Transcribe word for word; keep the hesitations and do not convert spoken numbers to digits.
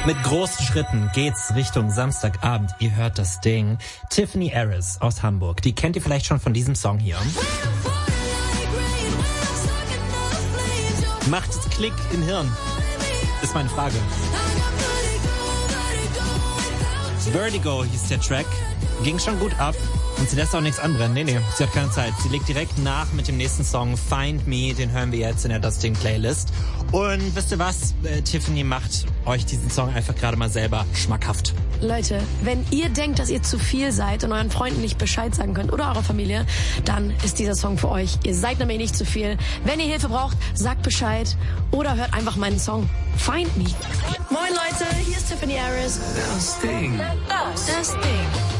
Mit großen Schritten geht's Richtung Samstagabend. Ihr hört das Ding. Tiffany Harris aus Hamburg. Die kennt ihr vielleicht schon von diesem Song hier. Macht es Klick im Hirn? Ist meine Frage. Vertigo hieß der Track. Ging schon gut ab. Und sie lässt auch nichts anbrennen. Nee, nee, sie hat keine Zeit. Sie legt direkt nach mit dem nächsten Song, Find Me. Den hören wir jetzt in der Das Ding Playlist. Und wisst ihr was? Äh, Tiffany macht euch diesen Song einfach gerade mal selber schmackhaft. Leute, wenn ihr denkt, dass ihr zu viel seid und euren Freunden nicht Bescheid sagen könnt oder eurer Familie, dann ist dieser Song für euch. Ihr seid nämlich nicht zu viel. Wenn ihr Hilfe braucht, sagt Bescheid oder hört einfach meinen Song Find Me. Moin Leute, hier ist Tiffany Harris. Das Ding. Das, das Ding.